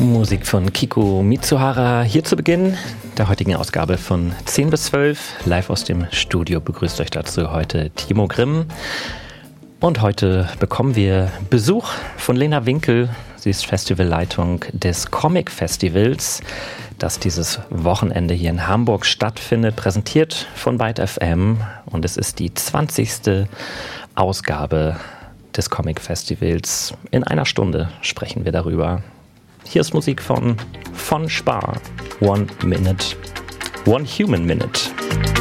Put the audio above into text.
Musik von Kiko Mitsuhara hier zu Beginn der heutigen Ausgabe von 10 bis 12. Live aus dem Studio begrüßt euch dazu heute Timo Grimm. Und heute bekommen wir Besuch von Lena Winkel. Sie ist Festivalleitung des Comic Festivals, das dieses Wochenende hier in Hamburg stattfindet, präsentiert von Byte FM. Und es ist die 20. Ausgabe des Comic Festivals. In einer Stunde sprechen wir darüber. Hier ist Musik von Spar. One Human Minute.